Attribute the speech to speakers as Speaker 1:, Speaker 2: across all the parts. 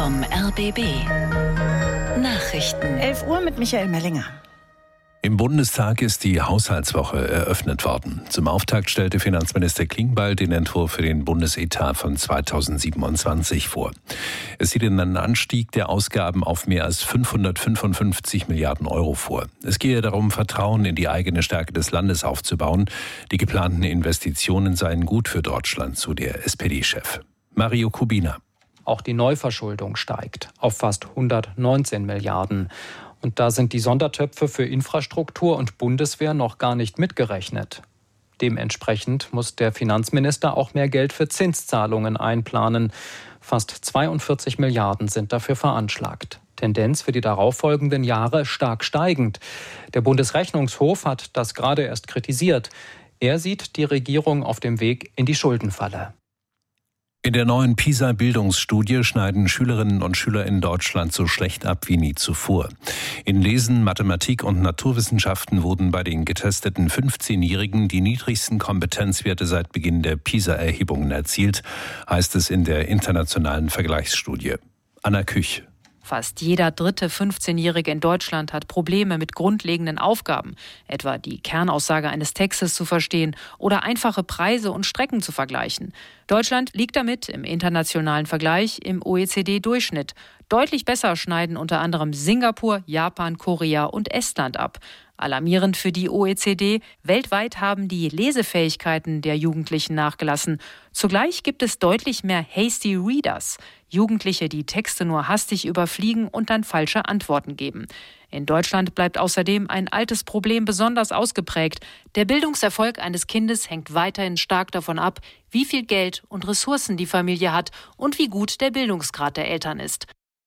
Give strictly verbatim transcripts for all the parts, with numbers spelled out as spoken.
Speaker 1: vom R B B. Nachrichten.
Speaker 2: elf Uhr mit Michael Mellinger.
Speaker 3: Im Bundestag ist die Haushaltswoche eröffnet worden. Zum Auftakt stellte Finanzminister Klingbeil den Entwurf für den Bundesetat von zweitausendsiebenundzwanzig vor. Es sieht einen Anstieg der Ausgaben auf mehr als fünfhundertfünfundfünfzig Milliarden Euro vor. Es gehe darum, Vertrauen in die eigene Stärke des Landes aufzubauen. Die geplanten Investitionen seien gut für Deutschland, so der S P D-Chef. Mario Kubina.
Speaker 4: Auch die Neuverschuldung steigt auf fast hundertneunzehn Milliarden. Und da sind die Sondertöpfe für Infrastruktur und Bundeswehr noch gar nicht mitgerechnet. Dementsprechend muss der Finanzminister auch mehr Geld für Zinszahlungen einplanen. Fast zweiundvierzig Milliarden sind dafür veranschlagt. Tendenz für die darauffolgenden Jahre stark steigend. Der Bundesrechnungshof hat das gerade erst kritisiert. Er sieht die Regierung auf dem Weg in die Schuldenfalle.
Speaker 3: In der neuen PISA-Bildungsstudie schneiden Schülerinnen und Schüler in Deutschland so schlecht ab wie nie zuvor. In Lesen, Mathematik und Naturwissenschaften wurden bei den getesteten fünfzehnjährigen die niedrigsten Kompetenzwerte seit Beginn der PISA-Erhebungen erzielt, heißt es in der internationalen Vergleichsstudie. Anna Küch.
Speaker 5: Fast jeder dritte fünfzehnjährige in Deutschland hat Probleme mit grundlegenden Aufgaben, etwa die Kernaussage eines Textes zu verstehen oder einfache Preise und Strecken zu vergleichen. Deutschland liegt damit im internationalen Vergleich im O E C D-Durchschnitt. Deutlich besser schneiden unter anderem Singapur, Japan, Korea und Estland ab. Alarmierend für die O E C D, weltweit haben die Lesefähigkeiten der Jugendlichen nachgelassen. Zugleich gibt es deutlich mehr Hasty Readers, Jugendliche, die Texte nur hastig überfliegen und dann falsche Antworten geben. In Deutschland bleibt außerdem ein altes Problem besonders ausgeprägt. Der Bildungserfolg eines Kindes hängt weiterhin stark davon ab, wie viel Geld und Ressourcen die Familie hat und wie gut der Bildungsgrad der Eltern ist.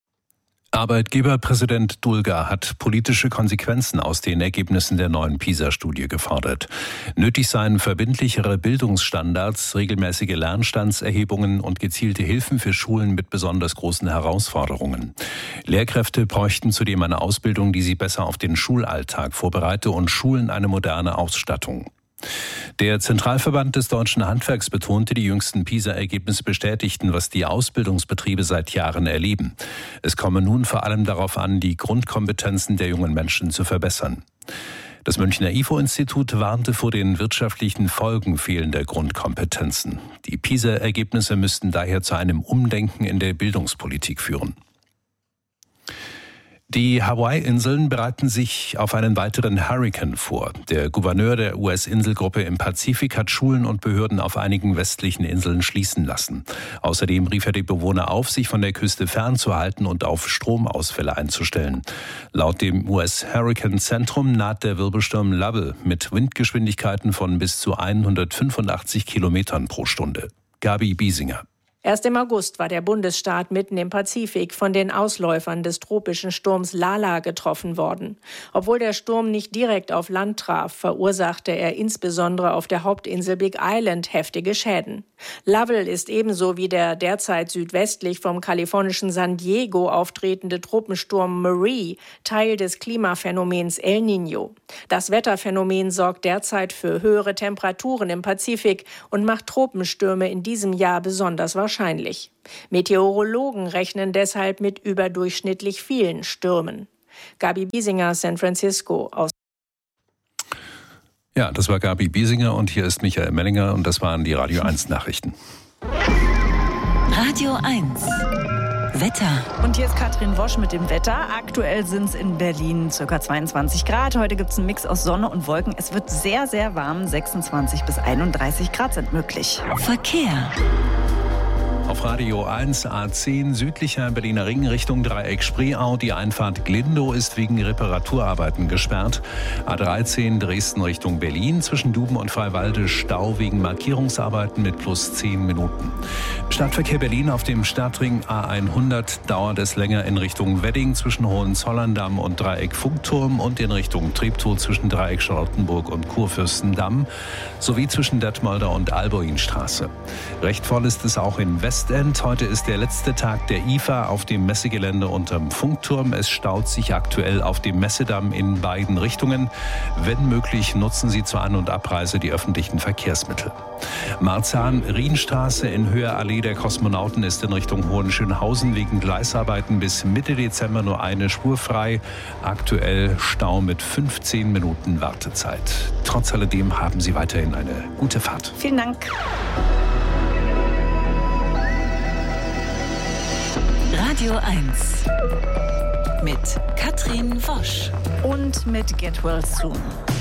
Speaker 3: Arbeitgeberpräsident Dulger hat politische Konsequenzen aus den Ergebnissen der neuen PISA-Studie gefordert. Nötig seien verbindlichere Bildungsstandards, regelmäßige Lernstandserhebungen und gezielte Hilfen für Schulen mit besonders großen Herausforderungen. Lehrkräfte bräuchten zudem eine Ausbildung, die sie besser auf den Schulalltag vorbereite, und Schulen eine moderne Ausstattung. Der Zentralverband des deutschen Handwerks betonte, die jüngsten PISA-Ergebnisse bestätigten, was die Ausbildungsbetriebe seit Jahren erleben. Es komme nun vor allem darauf an, die Grundkompetenzen der jungen Menschen zu verbessern. Das Münchner I F O-Institut warnte vor den wirtschaftlichen Folgen fehlender Grundkompetenzen. Die PISA-Ergebnisse müssten daher zu einem Umdenken in der Bildungspolitik führen. Die Hawaii-Inseln bereiten sich auf einen weiteren Hurrikan vor. Der Gouverneur der U S-Inselgruppe im Pazifik hat Schulen und Behörden auf einigen westlichen Inseln schließen lassen. Außerdem rief er die Bewohner auf, sich von der Küste fernzuhalten und auf Stromausfälle einzustellen. Laut dem U S-Hurrikan-Zentrum naht der Wirbelsturm Lovell mit Windgeschwindigkeiten von bis zu hundertfünfundachtzig Kilometern pro Stunde. Gabi Biesinger.
Speaker 6: Erst im August war der Bundesstaat mitten im Pazifik von den Ausläufern des tropischen Sturms Lala getroffen worden. Obwohl der Sturm nicht direkt auf Land traf, verursachte er insbesondere auf der Hauptinsel Big Island heftige Schäden. Lovell ist ebenso wie der derzeit südwestlich vom kalifornischen San Diego auftretende Tropensturm Marie Teil des Klimaphänomens El Niño. Das Wetterphänomen sorgt derzeit für höhere Temperaturen im Pazifik und macht Tropenstürme in diesem Jahr besonders wahrscheinlich. Wahrscheinlich. Meteorologen rechnen deshalb mit überdurchschnittlich vielen Stürmen. Gabi Biesinger, San Francisco. Aus
Speaker 3: ja, das war Gabi Biesinger und hier ist Michael Mellinger und das waren die Radio eins Nachrichten.
Speaker 1: Radio eins. Wetter.
Speaker 2: Und hier ist Katrin Wosch mit dem Wetter. Aktuell sind es in Berlin ca. zweiundzwanzig Grad. Heute gibt es einen Mix aus Sonne und Wolken. Es wird sehr, sehr warm. sechsundzwanzig bis einunddreißig Grad sind möglich.
Speaker 1: Verkehr.
Speaker 3: Auf Radio eins A zehn südlicher Berliner Ring Richtung Dreieck Spreeau. Die Einfahrt Glindow ist wegen Reparaturarbeiten gesperrt. A dreizehn Dresden Richtung Berlin zwischen Duben und Freiwalde Stau wegen Markierungsarbeiten mit plus zehn Minuten. Stadtverkehr Berlin auf dem Stadtring A hundert dauert es länger in Richtung Wedding zwischen Hohenzollern-Damm und Dreieck Funkturm und in Richtung Treptow zwischen Dreieck Charlottenburg und Kurfürstendamm sowie zwischen Detmolder und Alboinstraße. Recht voll ist es auch in West Westend. Heute ist der letzte Tag der I F A auf dem Messegelände unterm Funkturm. Es staut sich aktuell auf dem Messedamm in beiden Richtungen. Wenn möglich, nutzen Sie zur An- und Abreise die öffentlichen Verkehrsmittel. Marzahn-Rienstraße in Höhe Allee der Kosmonauten ist in Richtung Hohenschönhausen wegen Gleisarbeiten bis Mitte Dezember nur eine Spur frei. Aktuell Stau mit fünfzehn Minuten Wartezeit. Trotz alledem haben Sie weiterhin eine gute Fahrt.
Speaker 2: Vielen Dank.
Speaker 1: Radio eins mit Katrin Wosch
Speaker 2: Und mit Get Well Soon.